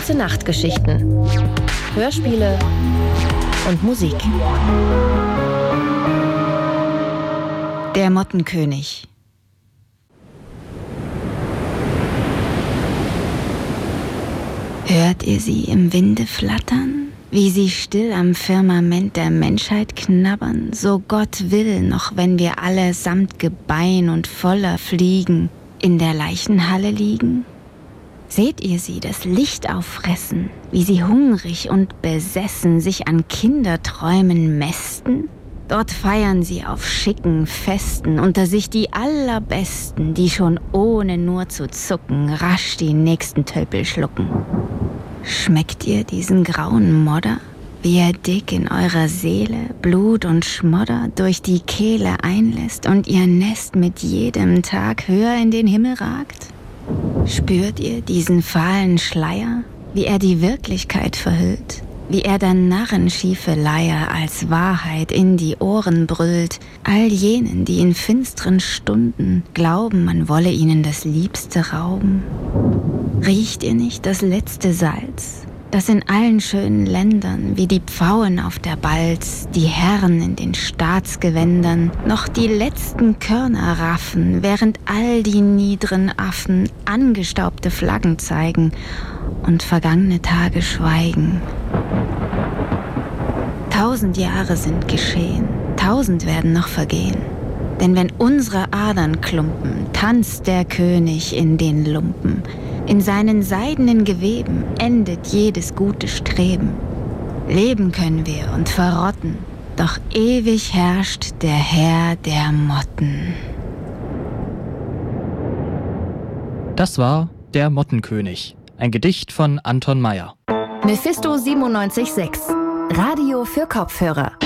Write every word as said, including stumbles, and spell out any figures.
Ganze Nacht-Geschichten, Hörspiele und Musik. Der Mottenkönig. Hört ihr sie im Winde flattern, wie sie still am Firmament der Menschheit knabbern, so Gott will, noch wenn wir alle samt Gebein und voller Fliegen in der Leichenhalle liegen? Seht ihr sie das Licht auffressen, wie sie hungrig und besessen sich an Kinderträumen mästen? Dort feiern sie auf schicken Festen unter sich die Allerbesten, die schon ohne nur zu zucken rasch die nächsten Tölpel schlucken. Schmeckt ihr diesen grauen Modder, wie er dick in eurer Seele Blut und Schmodder durch die Kehle einlässt und ihr Nest mit jedem Tag höher in den Himmel ragt? Spürt ihr diesen fahlen Schleier, wie er die Wirklichkeit verhüllt, wie er dann narrenschiefe Leier als Wahrheit in die Ohren brüllt, all jenen, die in finsteren Stunden glauben, man wolle ihnen das Liebste rauben? Riecht ihr nicht das letzte Salz, das in allen schönen Ländern, wie die Pfauen auf der Balz, die Herren in den Staatsgewändern, noch die letzten Körner raffen, während all die niederen Affen angestaubte Flaggen zeigen und vergangene Tage schweigen? Tausend Jahre sind geschehen, tausend werden noch vergehen. Denn wenn unsere Adern klumpen, tanzt der König in den Lumpen. In seinen seidenen Geweben endet jedes gute Streben. Leben können wir und verrotten, doch ewig herrscht der Herr der Motten. Das war Der Mottenkönig, ein Gedicht von Anton Meyer. Mephisto siebenundneunzig Komma sechs. Radio für Kopfhörer.